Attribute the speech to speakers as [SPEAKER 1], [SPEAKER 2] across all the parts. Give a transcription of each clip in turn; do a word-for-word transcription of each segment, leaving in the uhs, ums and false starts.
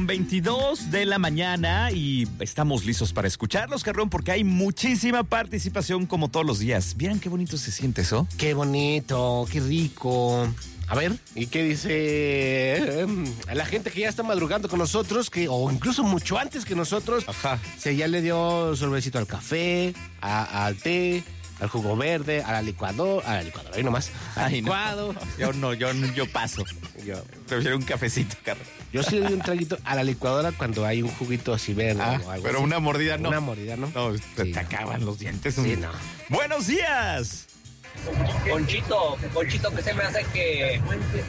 [SPEAKER 1] veintidós de la mañana y estamos listos para escucharlos, Carrón, porque hay muchísima participación como todos los días. Vieran qué bonito se siente eso.
[SPEAKER 2] Qué bonito, qué rico. A ver, ¿y qué dice eh, a la gente que ya está madrugando con nosotros, que o incluso mucho antes que nosotros?
[SPEAKER 1] Ajá.
[SPEAKER 2] Se ya le dio sorbecito al café, a, al té, al jugo verde, a la licuadora, a la licuadora, ahí nomás. Al
[SPEAKER 1] Ay,
[SPEAKER 2] licuado.
[SPEAKER 1] No. Yo no, yo no, yo paso. Yo prefiero un cafecito, Carrón.
[SPEAKER 2] Yo sí le doy un traguito a la licuadora cuando hay un juguito así verde
[SPEAKER 1] Ah,
[SPEAKER 2] o algo
[SPEAKER 1] pero
[SPEAKER 2] así.
[SPEAKER 1] una mordida no.
[SPEAKER 2] Una mordida, ¿no?
[SPEAKER 1] No, te,
[SPEAKER 2] Sí,
[SPEAKER 1] te
[SPEAKER 2] no.
[SPEAKER 1] acaban los dientes.
[SPEAKER 2] Sí, no.
[SPEAKER 1] Buenos días.
[SPEAKER 3] Ponchito, Ponchito, que se me hace que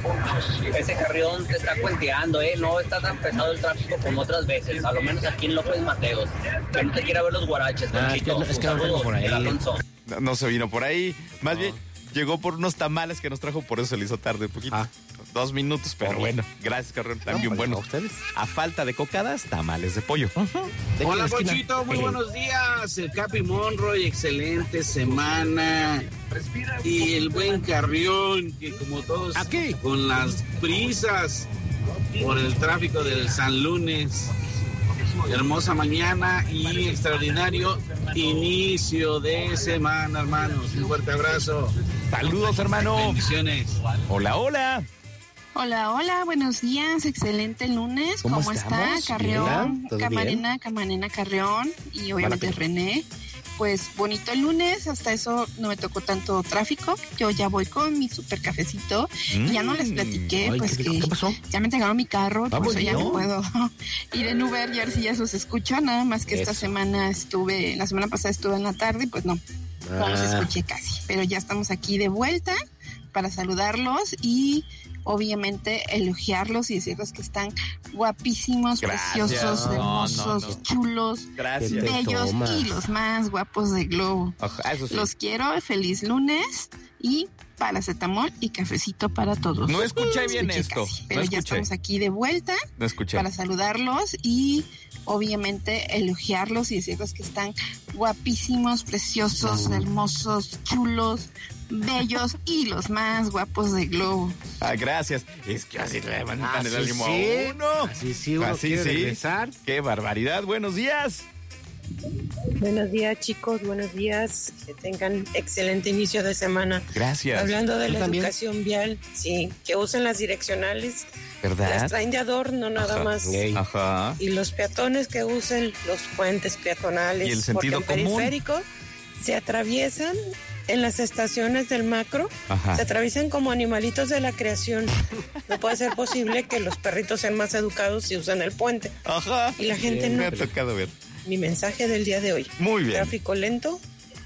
[SPEAKER 3] ese Carrión te está cuenteando, ¿eh? No está tan pesado el tráfico como otras veces, a lo menos aquí en López Mateos. Que no te quiera ver los guaraches,
[SPEAKER 2] Ah, es que
[SPEAKER 3] Ponchito.
[SPEAKER 2] no- es que no
[SPEAKER 3] Saludos,
[SPEAKER 2] vengo por ahí.
[SPEAKER 3] el Alonso.
[SPEAKER 1] No, no se vino por ahí. Más
[SPEAKER 2] No.
[SPEAKER 1] bien, llegó por unos tamales que nos trajo, por eso se le hizo tarde un poquito.
[SPEAKER 2] Ah.
[SPEAKER 1] Dos minutos, pero
[SPEAKER 2] Oh.
[SPEAKER 1] bueno. Gracias, Carrón. También
[SPEAKER 2] No,
[SPEAKER 1] bueno.
[SPEAKER 2] ¿a ustedes?
[SPEAKER 1] A falta de cocadas, tamales de pollo.
[SPEAKER 2] ¿De
[SPEAKER 4] Hola,
[SPEAKER 2] qué esquina?
[SPEAKER 4] Ponchito, muy
[SPEAKER 2] Eh,
[SPEAKER 4] buenos días. El Capi Monroy, excelente semana. Y el buen Carrión, que como todos,
[SPEAKER 2] Aquí.
[SPEAKER 4] con las prisas por el tráfico del San Lunes. Hermosa mañana y extraordinario inicio de semana, hermanos. Un fuerte abrazo.
[SPEAKER 1] Saludos, hermano.
[SPEAKER 4] Bendiciones.
[SPEAKER 1] Hola, hola.
[SPEAKER 5] Hola, hola, buenos días, excelente lunes.
[SPEAKER 1] ¿Cómo
[SPEAKER 5] ¿Cómo,
[SPEAKER 1] estamos?
[SPEAKER 5] está? Carrión,
[SPEAKER 2] Bien, ¿todo
[SPEAKER 5] Camarena, Camarena, Carrión y obviamente
[SPEAKER 2] Maravilla.
[SPEAKER 5] René. Pues bonito el lunes, hasta eso no me tocó tanto tráfico. Yo ya voy con mi super cafecito y ya no les platiqué,
[SPEAKER 2] Ay,
[SPEAKER 5] pues
[SPEAKER 2] qué rico.
[SPEAKER 5] que
[SPEAKER 2] ¿Qué pasó?
[SPEAKER 5] ya me entregaron mi carro, por
[SPEAKER 2] Vamos,
[SPEAKER 5] eso ya
[SPEAKER 2] ¿no?
[SPEAKER 5] no puedo ir en Uber y a ver si ya se los escucho. Nada más que esta
[SPEAKER 2] Eso.
[SPEAKER 5] semana estuve, la semana pasada estuve en la tarde y pues no, no los
[SPEAKER 2] Ah.
[SPEAKER 5] escuché casi. Pero ya estamos aquí de vuelta para saludarlos y obviamente elogiarlos y decirles que están guapísimos,
[SPEAKER 1] Gracias.
[SPEAKER 5] preciosos,
[SPEAKER 1] No,
[SPEAKER 5] hermosos,
[SPEAKER 1] no, no.
[SPEAKER 5] chulos,
[SPEAKER 1] Gracias.
[SPEAKER 2] Te
[SPEAKER 5] bellos
[SPEAKER 2] tomas.
[SPEAKER 5] y los más guapos de Globo.
[SPEAKER 1] Oja, eso sí.
[SPEAKER 5] Los quiero, feliz lunes y paracetamol y cafecito para todos.
[SPEAKER 1] No escuché bien
[SPEAKER 5] Escuché
[SPEAKER 1] esto.
[SPEAKER 5] casi,
[SPEAKER 1] No
[SPEAKER 5] pero ya
[SPEAKER 1] escuché.
[SPEAKER 5] estamos aquí de vuelta
[SPEAKER 1] No escuché.
[SPEAKER 5] para saludarlos y obviamente elogiarlos y decirles que están guapísimos, preciosos, hermosos, chulos, bellos y los más guapos de Globo.
[SPEAKER 1] Ah, gracias. Es que así le levantan
[SPEAKER 2] Así
[SPEAKER 1] el ánimo
[SPEAKER 2] sí.
[SPEAKER 1] a uno.
[SPEAKER 2] Así sí, uno
[SPEAKER 1] Así
[SPEAKER 2] quiere
[SPEAKER 1] sí.
[SPEAKER 2] regresar.
[SPEAKER 1] Qué barbaridad. Buenos días.
[SPEAKER 6] Buenos días, chicos, buenos días. Que tengan excelente inicio de semana.
[SPEAKER 1] Gracias.
[SPEAKER 6] Hablando de
[SPEAKER 2] ¿Tú
[SPEAKER 6] la
[SPEAKER 2] también?
[SPEAKER 6] educación vial, sí, que usen las direccionales, las
[SPEAKER 1] ¿Verdad?
[SPEAKER 6] traen de adorno nada
[SPEAKER 1] Ajá.
[SPEAKER 6] más.
[SPEAKER 2] Ey.
[SPEAKER 1] Ajá.
[SPEAKER 6] Y los peatones que usen los puentes peatonales,
[SPEAKER 1] Y el sentido
[SPEAKER 6] porque en
[SPEAKER 1] común.
[SPEAKER 6] periférico se atraviesan en las estaciones del macro,
[SPEAKER 1] Ajá.
[SPEAKER 6] se atraviesan como animalitos de la creación. No puede ser posible que los perritos sean más educados y usen el puente.
[SPEAKER 1] Ajá.
[SPEAKER 6] Y la gente
[SPEAKER 1] Me
[SPEAKER 6] no.
[SPEAKER 1] ha tocado ver.
[SPEAKER 6] Mi mensaje del día de hoy.
[SPEAKER 1] Muy bien.
[SPEAKER 6] Tráfico lento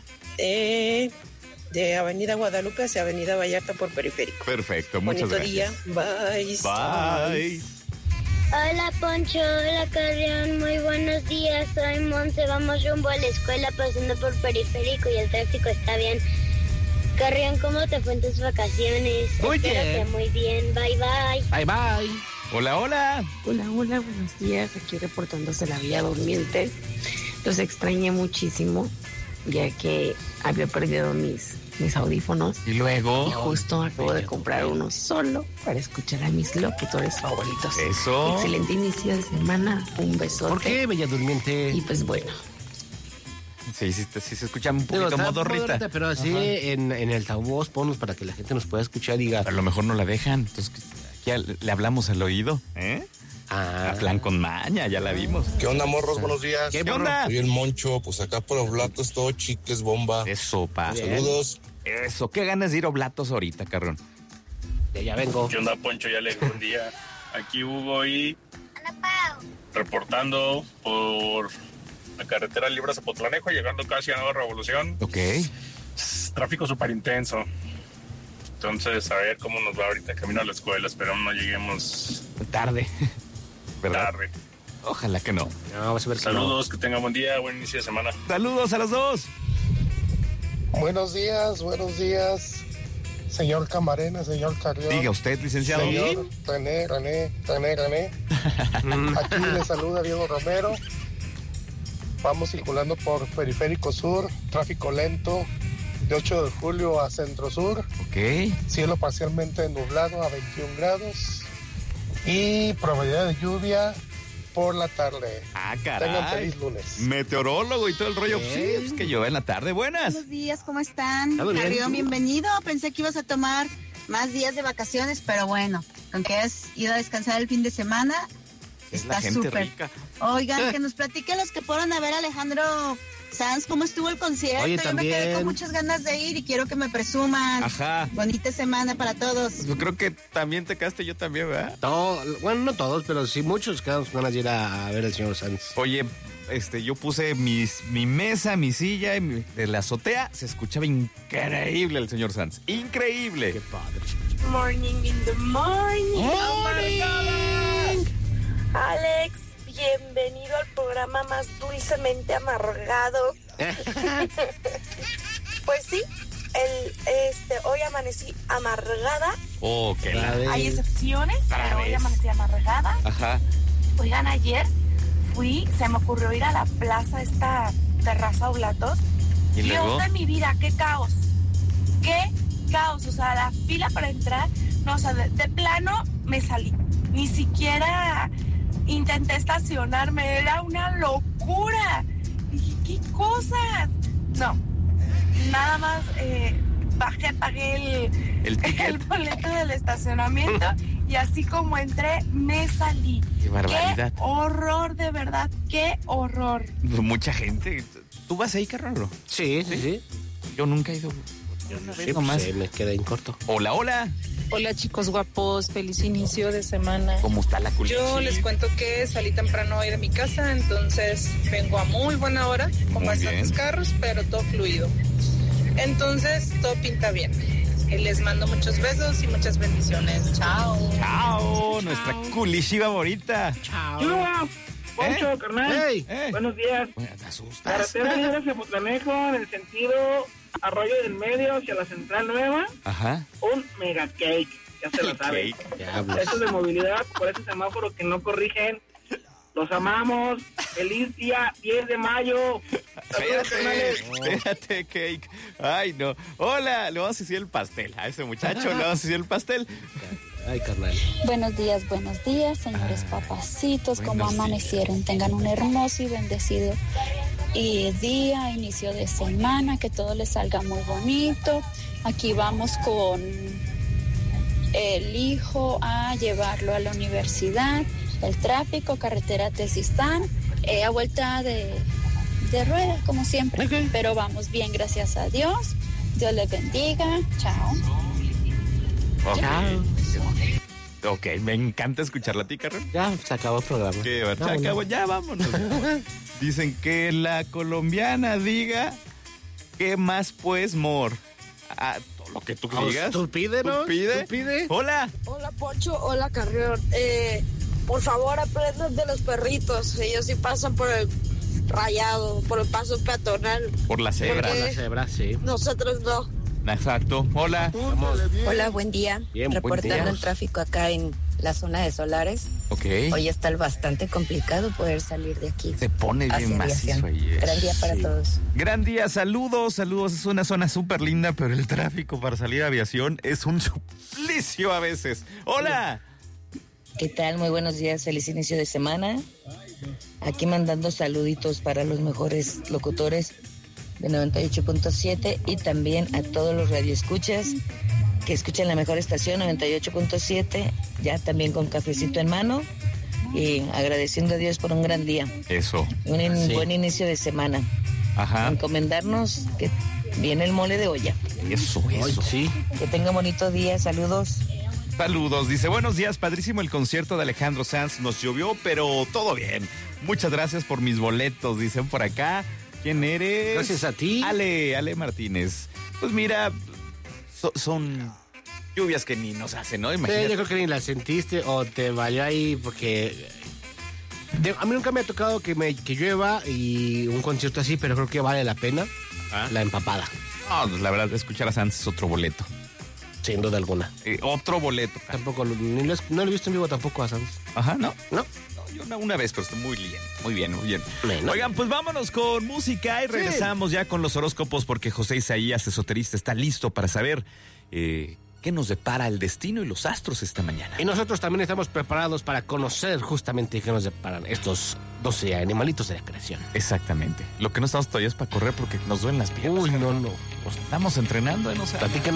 [SPEAKER 6] eh, de Avenida Guadalupe hacia Avenida Vallarta por periférico.
[SPEAKER 1] Perfecto. Muchas
[SPEAKER 6] Bonito
[SPEAKER 1] gracias.
[SPEAKER 6] día. Bye.
[SPEAKER 1] Bye.
[SPEAKER 7] Hola Poncho, hola Carrión, muy buenos días, soy Monse, vamos rumbo a la escuela pasando por periférico y el tráfico está bien. Carrión, ¿cómo te fue en tus vacaciones?
[SPEAKER 2] Muy
[SPEAKER 7] Espero
[SPEAKER 2] bien.
[SPEAKER 7] que muy bien, bye bye.
[SPEAKER 2] Bye, bye.
[SPEAKER 1] Hola, hola.
[SPEAKER 8] Hola, hola, buenos días. Aquí reportándose la Vía Durmiente. Los extrañé muchísimo, ya que había perdido mis, mis audífonos.
[SPEAKER 1] Y luego.
[SPEAKER 8] Y justo acabo de
[SPEAKER 2] bella
[SPEAKER 8] comprar
[SPEAKER 2] tu
[SPEAKER 8] uno solo para escuchar a mis locutores favoritos.
[SPEAKER 1] Eso.
[SPEAKER 8] Excelente inicio de semana. Un besote.
[SPEAKER 2] ¿Por qué, Bella Durmiente?
[SPEAKER 8] Y pues bueno,
[SPEAKER 1] Sí, sí, sí, se escucha un
[SPEAKER 2] Digo,
[SPEAKER 1] poquito
[SPEAKER 2] está
[SPEAKER 1] modorrita.
[SPEAKER 2] modorrita, pero así en, en el altavoz ponnos para que la gente nos pueda escuchar y diga.
[SPEAKER 1] A lo mejor no la dejan. Entonces, aquí al- le hablamos al oído. ¿Eh?
[SPEAKER 2] Ah,
[SPEAKER 1] A plan con maña, ya la vimos.
[SPEAKER 9] ¿Qué onda, morros? Buenos días.
[SPEAKER 2] ¿Qué
[SPEAKER 1] ¿Qué
[SPEAKER 2] morro?
[SPEAKER 1] onda?
[SPEAKER 9] Soy el Moncho, pues acá por Oblatos todo chicles, bomba.
[SPEAKER 1] Eso, pa.
[SPEAKER 2] Bien.
[SPEAKER 9] Saludos.
[SPEAKER 1] Eso. Qué ganas de ir a Oblatos ahorita, Carrón.
[SPEAKER 2] ya, ya vengo.
[SPEAKER 10] ¿Qué onda, Poncho? Ya le buen día. Aquí Hugo y reportando por la carretera Libre a Zapotlanejo, llegando casi a Nueva Revolución.
[SPEAKER 1] Ok.
[SPEAKER 10] Tráfico súper intenso. Entonces, a ver cómo nos va ahorita camino a la escuela. Esperamos no lleguemos
[SPEAKER 1] Tarde. ¿Verdad?
[SPEAKER 10] tarde.
[SPEAKER 1] Ojalá que no.
[SPEAKER 2] No, vas a ver que no.
[SPEAKER 10] Saludos, que tengan buen día, buen inicio de semana.
[SPEAKER 1] Saludos a los dos.
[SPEAKER 11] Buenos días, buenos días, señor Camarena, señor Carrión.
[SPEAKER 1] Diga usted, licenciado.
[SPEAKER 11] Señor René, René, René, René. Aquí le saluda Diego Romero. Vamos circulando por Periférico Sur, tráfico lento, de ocho de julio a Centro Sur.
[SPEAKER 1] Ok.
[SPEAKER 11] Cielo parcialmente nublado a veintiún grados. Y probabilidad de lluvia por la tarde.
[SPEAKER 1] Ah, caray.
[SPEAKER 11] Tengan feliz lunes.
[SPEAKER 1] Meteorólogo y todo el rollo.
[SPEAKER 11] Sí.
[SPEAKER 1] Sí, pues que llueve en la tarde. Buenas.
[SPEAKER 12] Buenos días, ¿cómo están?
[SPEAKER 1] Todo bien.
[SPEAKER 12] Carrión, bienvenido. Pensé que ibas a tomar más días de vacaciones, pero bueno, aunque has ido a descansar el fin de semana,
[SPEAKER 1] Es la
[SPEAKER 12] está
[SPEAKER 1] gente
[SPEAKER 12] súper.
[SPEAKER 1] rica.
[SPEAKER 12] Oigan, que nos platiquen los que fueron a ver a Alejandro Sanz, cómo estuvo el concierto.
[SPEAKER 1] Oye,
[SPEAKER 12] Yo me quedé
[SPEAKER 1] también.
[SPEAKER 12] con muchas ganas de ir y quiero que me presuman.
[SPEAKER 1] Ajá.
[SPEAKER 12] Bonita semana para todos.
[SPEAKER 1] Yo creo que también te quedaste, yo también, ¿verdad?
[SPEAKER 2] No, bueno, no todos, pero sí muchos quedamos con ganas de ir a, a ver al señor Sanz.
[SPEAKER 1] Oye, este, yo puse mis, mi mesa, mi silla y mi- de la azotea. Se escuchaba increíble el señor Sanz. Increíble. Qué
[SPEAKER 2] padre.
[SPEAKER 13] Morning in the morning.
[SPEAKER 1] Morning.
[SPEAKER 13] Alex, bienvenido al programa más dulcemente amargado. Pues sí, el, este, hoy amanecí amargada.
[SPEAKER 1] Oh, qué la
[SPEAKER 13] Hay excepciones,
[SPEAKER 1] Otra
[SPEAKER 13] pero hoy
[SPEAKER 1] vez.
[SPEAKER 13] amanecí amargada.
[SPEAKER 1] Ajá.
[SPEAKER 13] Oigan, ayer fui, se me ocurrió ir a la plaza, esta terraza Oblatos.
[SPEAKER 1] ¿Y
[SPEAKER 13] Dios
[SPEAKER 1] luego?
[SPEAKER 13] de mi vida, qué caos. Qué caos. O sea, la fila para entrar, no, o sea, de, de plano me salí. Ni siquiera intenté estacionarme, era una locura. Dije, ¿qué cosas? No, nada más eh, bajé, pagué el,
[SPEAKER 1] El ticket.
[SPEAKER 13] el boleto del estacionamiento y así como entré, me salí.
[SPEAKER 1] Qué barbaridad.
[SPEAKER 13] Qué horror, de verdad, qué horror.
[SPEAKER 1] Mucha gente. ¿Tú vas ahí, Carraro?
[SPEAKER 2] Sí, sí, sí.
[SPEAKER 1] Yo nunca he ido.
[SPEAKER 2] Yo no
[SPEAKER 1] vez
[SPEAKER 2] sé,
[SPEAKER 1] nomás.
[SPEAKER 2] pues, eh, me quedé en corto.
[SPEAKER 1] Hola, hola.
[SPEAKER 14] Hola chicos guapos, feliz inicio de semana.
[SPEAKER 1] ¿Cómo está la culichi?
[SPEAKER 14] Yo les cuento que salí temprano hoy de mi casa, entonces vengo a muy buena hora, con
[SPEAKER 1] Muy
[SPEAKER 14] bastantes
[SPEAKER 1] bien.
[SPEAKER 14] carros, pero todo fluido. Entonces todo pinta bien. Y les mando muchos besos y muchas bendiciones. Chao.
[SPEAKER 1] Chao, nuestra culichi favorita.
[SPEAKER 2] Chao.
[SPEAKER 15] Yo, Poncho,
[SPEAKER 1] ¿Eh?
[SPEAKER 15] carnal.
[SPEAKER 1] Hey, hey.
[SPEAKER 15] Buenos días.
[SPEAKER 1] Te asustas.
[SPEAKER 15] Carretera libre hacia Potlanejo, en el sentido Arroyo del Medio hacia la Central Nueva.
[SPEAKER 1] Ajá.
[SPEAKER 15] Un mega cake. Ya se lo saben.
[SPEAKER 1] Cake.
[SPEAKER 2] Diablos.
[SPEAKER 15] Eso de movilidad por ese semáforo que no corrigen. Los amamos. Feliz día diez de mayo. Saludos, carnales.
[SPEAKER 1] Espérate, espérate, Cake. Ay, no. Hola, le vamos a decir el pastel. A ese muchacho le vamos a decir el pastel.
[SPEAKER 2] Ay, carnal.
[SPEAKER 16] Buenos días, buenos días, señores papacitos, ¿cómo
[SPEAKER 1] buenos
[SPEAKER 16] amanecieron? Tengan un hermoso y bendecido y día, inicio de semana, que todo les salga muy bonito. Aquí vamos con el hijo a llevarlo a la universidad, el tráfico, carretera Tezistán, eh, a vuelta de, de rueda, como siempre.
[SPEAKER 2] Ok.
[SPEAKER 16] Pero vamos bien, gracias a Dios. Dios les bendiga. Chao.
[SPEAKER 1] Ok.
[SPEAKER 2] Chao.
[SPEAKER 1] Ok, me encanta escucharla a ti, Carrero.
[SPEAKER 2] Ya se acabó el programa.
[SPEAKER 1] Que va, se
[SPEAKER 2] Vámonos.
[SPEAKER 1] acabó, ya vámonos. Dicen que la colombiana diga ¿qué más pues, mor? Ah, todo lo que tú
[SPEAKER 2] Oh,
[SPEAKER 1] digas.
[SPEAKER 2] tú pide, ¿no?
[SPEAKER 1] ¿Tú pide?
[SPEAKER 2] ¿Tú pide?
[SPEAKER 1] Hola.
[SPEAKER 17] Hola Poncho, hola Carrión. Eh, por favor aprendan de los perritos. Ellos sí pasan por el rayado, por el paso peatonal.
[SPEAKER 1] Por la cebra.
[SPEAKER 17] Porque-
[SPEAKER 2] La cebra, sí.
[SPEAKER 17] Nosotros no.
[SPEAKER 1] Exacto. Hola.
[SPEAKER 2] Vamos.
[SPEAKER 18] Hola, buen día.
[SPEAKER 2] Bien, buen
[SPEAKER 18] Reportando
[SPEAKER 2] día.
[SPEAKER 18] el tráfico acá en la zona de Solares.
[SPEAKER 1] Ok.
[SPEAKER 18] Hoy está bastante complicado poder salir de aquí.
[SPEAKER 1] Se pone bien
[SPEAKER 18] hacia
[SPEAKER 1] macizo
[SPEAKER 18] aviación.
[SPEAKER 1] ahí. eh.
[SPEAKER 18] Gran día para
[SPEAKER 2] Sí.
[SPEAKER 18] todos.
[SPEAKER 1] Gran día, saludos, saludos. Es una zona súper linda, pero el tráfico para salir a aviación es un suplicio a veces. Hola.
[SPEAKER 19] ¿Qué tal? Muy buenos días, feliz inicio de semana. Aquí mandando saluditos para los mejores locutores de noventa y ocho punto siete y también a todos los radioescuchas que escuchan la mejor estación noventa y ocho punto siete, ya también con cafecito en mano y agradeciendo a Dios por un gran día,
[SPEAKER 1] Eso.
[SPEAKER 19] un in-
[SPEAKER 2] Sí.
[SPEAKER 19] buen inicio de semana.
[SPEAKER 1] Ajá.
[SPEAKER 19] Encomendarnos que viene el mole de olla.
[SPEAKER 1] Eso,
[SPEAKER 2] Ay,
[SPEAKER 1] eso.
[SPEAKER 2] sí.
[SPEAKER 19] Que tenga bonito día, saludos.
[SPEAKER 1] Saludos, dice, buenos días, padrísimo el concierto de Alejandro Sanz, nos llovió, pero todo bien. Muchas gracias por mis boletos, dicen por acá. ¿Quién eres?
[SPEAKER 2] Gracias a ti.
[SPEAKER 1] Ale, Ale Martínez. Pues mira, so- son lluvias que ni nos hacen, ¿no?
[SPEAKER 2] Sí,
[SPEAKER 1] Imagínate.
[SPEAKER 2] yo creo que ni la sentiste o te valió ahí porque... de- a mí nunca me ha tocado que, me, que llueva y un concierto así, pero creo que vale la pena
[SPEAKER 1] Ah.
[SPEAKER 2] la empapada.
[SPEAKER 1] No, pues la verdad, escuchar a Sanz es otro boleto.
[SPEAKER 2] Sin duda alguna.
[SPEAKER 1] Eh, otro boleto. cara.
[SPEAKER 2] Tampoco, lo- ni lo, he- no lo he visto en vivo tampoco a Sanz.
[SPEAKER 1] Ajá, ¿no?
[SPEAKER 2] ¿No?
[SPEAKER 1] No, yo una, una vez, pero está muy bien, muy bien, muy bien.
[SPEAKER 2] Bueno.
[SPEAKER 1] Oigan, pues vámonos con música y regresamos ya con los horóscopos porque José Isaías, esoterista, está listo para saber eh, qué nos depara el destino y los astros esta mañana.
[SPEAKER 2] Y nosotros también estamos preparados para conocer justamente qué nos deparan estos doce animalitos de la creación.
[SPEAKER 1] Exactamente. Lo que no estamos todavía es para correr porque nos duelen las piernas.
[SPEAKER 2] Uy, no, no.
[SPEAKER 1] Pues estamos entrenando, ¿eh? No sé.
[SPEAKER 2] Platícanos